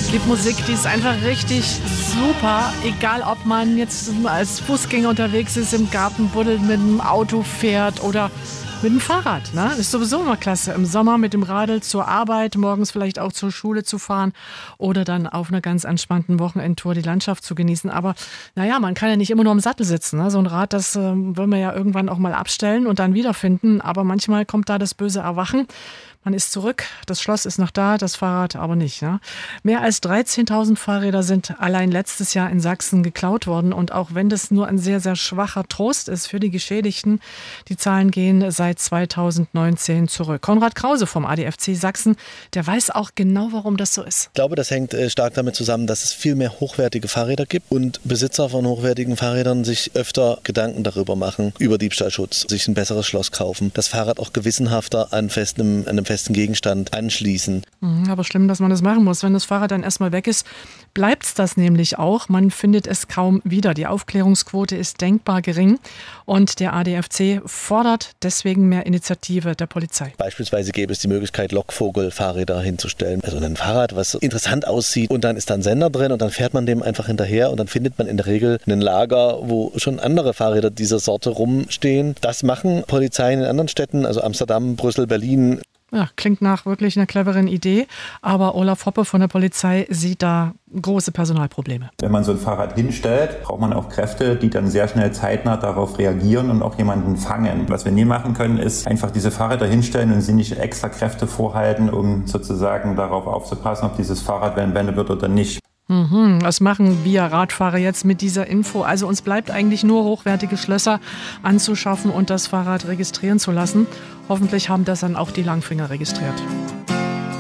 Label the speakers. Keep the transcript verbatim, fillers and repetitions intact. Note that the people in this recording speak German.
Speaker 1: Ich liebe Musik, die ist einfach richtig super. Egal, ob man jetzt als Fußgänger unterwegs ist, im Garten buddelt, mit dem Auto fährt oder mit dem Fahrrad. Ne? Ist sowieso immer klasse, im Sommer mit dem Radl zur Arbeit, morgens vielleicht auch zur Schule zu fahren oder dann auf einer ganz entspannten Wochenendtour die Landschaft zu genießen. Aber naja, man kann ja nicht immer nur im Sattel sitzen. Ne? So ein Rad, das äh, will man ja irgendwann auch mal abstellen und dann wiederfinden. Aber manchmal kommt da das böse Erwachen. Man ist zurück, das Schloss ist noch da, das Fahrrad aber nicht. Ja? Mehr als dreizehntausend Fahrräder sind allein letztes Jahr in Sachsen geklaut worden. Und auch wenn das nur ein sehr, sehr schwacher Trost ist für die Geschädigten, die Zahlen gehen seit zweitausendneunzehn zurück. Konrad Krause vom A D F C Sachsen, der weiß auch genau, warum das so ist.
Speaker 2: Ich glaube, das hängt stark damit zusammen, dass es viel mehr hochwertige Fahrräder gibt und Besitzer von hochwertigen Fahrrädern sich öfter Gedanken darüber machen, über Diebstahlschutz, sich ein besseres Schloss kaufen, das Fahrrad auch gewissenhafter an, festem, an einem festen Gegenstand anschließen.
Speaker 1: Aber schlimm, dass man das machen muss. Wenn das Fahrrad dann erstmal weg ist, bleibt es das nämlich auch. Man findet es kaum wieder. Die Aufklärungsquote ist denkbar gering und der A D F C fordert deswegen mehr Initiative der Polizei.
Speaker 2: Beispielsweise gäbe es die Möglichkeit, Lockvogel-Fahrräder hinzustellen. Also ein Fahrrad, was interessant aussieht und dann ist da ein Sender drin und dann fährt man dem einfach hinterher und dann findet man in der Regel ein Lager, wo schon andere Fahrräder dieser Sorte rumstehen. Das machen Polizeien in anderen Städten, also Amsterdam, Brüssel, Berlin.
Speaker 1: Ja, klingt nach wirklich einer cleveren Idee, aber Olaf Hoppe von der Polizei sieht da große Personalprobleme.
Speaker 3: Wenn man so ein Fahrrad hinstellt, braucht man auch Kräfte, die dann sehr schnell zeitnah darauf reagieren und auch jemanden fangen. Was wir nie machen können, ist einfach diese Fahrräder hinstellen und sie nicht extra Kräfte vorhalten, um sozusagen darauf aufzupassen, ob dieses Fahrrad wendet wird oder nicht.
Speaker 1: Mhm, was machen wir Radfahrer jetzt mit dieser Info? Also uns bleibt eigentlich nur hochwertige Schlösser anzuschaffen und das Fahrrad registrieren zu lassen. Hoffentlich haben das dann auch die Langfinger registriert.